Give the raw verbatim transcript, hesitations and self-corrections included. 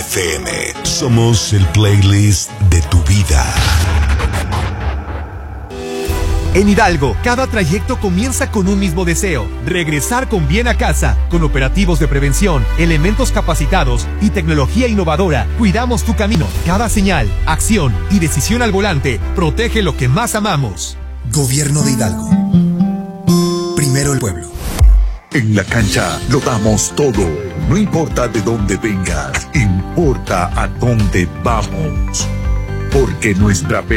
F M. Somos el playlist de tu vida. En Hidalgo, cada trayecto comienza con un mismo deseo: regresar con bien a casa. Con operativos de prevención, elementos capacitados y tecnología innovadora, cuidamos tu camino. Cada señal, acción y decisión al volante protege lo que más amamos. Gobierno de Hidalgo. Primero el pueblo. En la cancha lo damos todo. No importa de dónde vengas, importa a dónde vamos. Porque nuestra